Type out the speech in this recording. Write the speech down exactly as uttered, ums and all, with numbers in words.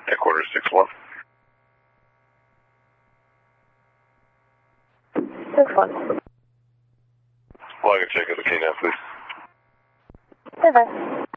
Headquarters six one. six one. Flying a check of the K nine, please. Bye-bye.